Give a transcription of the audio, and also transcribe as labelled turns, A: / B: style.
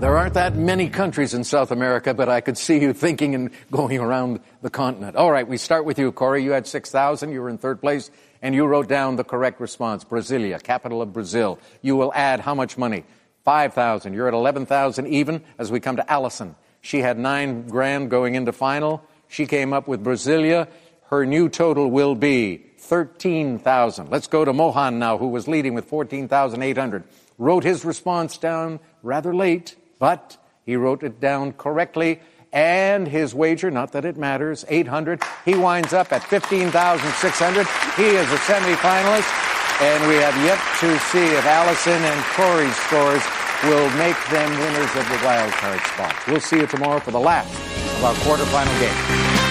A: There aren't that many countries in South America, but I could see you thinking and going around the continent. All right, we start with you, Corey. You had 6,000. You were in third place, and you wrote down the correct response, Brasilia, capital of Brazil. You will add how much money? 5,000. You're at 11,000 even as we come to Allison. She had $9,000 going into final. She came up with Brasilia. Her new total will be 13,000. Let's go to Mohan now, who was leading with 14,800. Wrote his response down rather late, but he wrote it down correctly. And his wager, not that it matters, 800. He winds up at 15,600. He is a semifinalist. And we have yet to see if Allison and Corey's scores will make them winners of the wild card spot. We'll see you tomorrow for the last of our quarterfinal game.